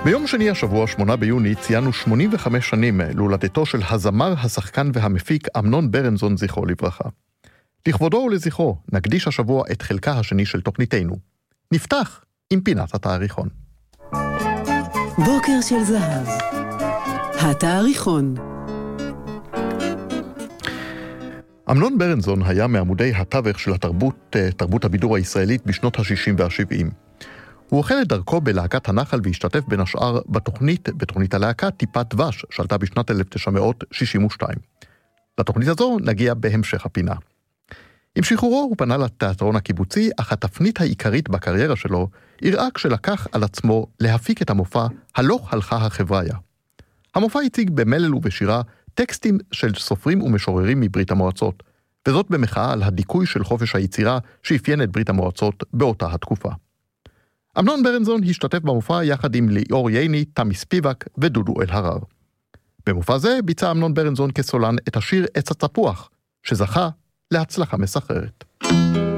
ביום שני השבוע, 8 ביוני, ציינו 85 שנים להולדתו של הזמר, השחקן והמפיק אמנון ברנזון, זכרו לברכה. לכבודו ולזכרו, נקדיש השבוע את חלקה השני של תוכניתנו. נפתח עם פינת התאריכון. בוקר של זהב. התאריכון. אמנון ברנזון היה מעמודי התווך של תרבות הבידור הישראלית בשנות ה-60 וה-70. הוא החל את דרכו בלהקת הנחל והשתתף בין השאר בתוכנית הלהקה טיפת דבש, שעלתה בשנת 1962. לתוכנית הזו נגיע בהמשך הפינה. עם שחרורו הוא פנה לתיאטרון הקיבוצי, אך התפנית העיקרית בקריירה שלו הראה כשלקח על עצמו להפיק את המופע "הלוך הלכה החבריה". המופע הציג במלל ובשירה טקסטים של סופרים ומשוררים מברית המועצות, וזאת במחאה על הדיכוי של חופש היצירה שאפיין את ברית המועצות באותה התקופה. אמנון ברנזון השתתף במופע יחד עם ליאור ייני, תמי ספיבק ודודו אלהרר. במופע זה ביצע אמנון ברנזון כסולן את השיר עץ התפוח, שזכה להצלחה מסחררת.